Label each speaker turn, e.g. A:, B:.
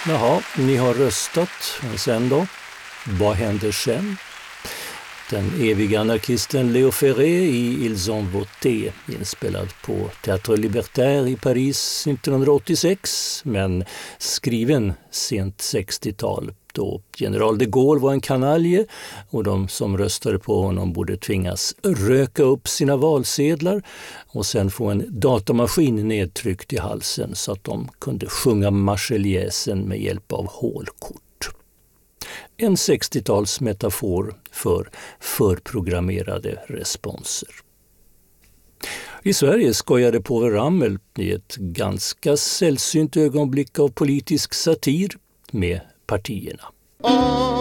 A: Jaha, ni har röstat. Men sen då? Vad händer sen? Den eviga anarkisten Léo Ferré i Ils ont voté, inspelad på Théâtre Libertaire i Paris 1986, men skriven sent 60-tal då general de Gaulle var en kanalje och de som röstade på honom borde tvingas röka upp sina valsedlar och sen få en datamaskin nedtryckt i halsen så att de kunde sjunga Marseillaisen med hjälp av hålkort. En 60-tals metafor för förprogrammerade responser. I Sverige skojade Povel Ramel i ett ganska sällsynt ögonblick av politisk satir med partierna.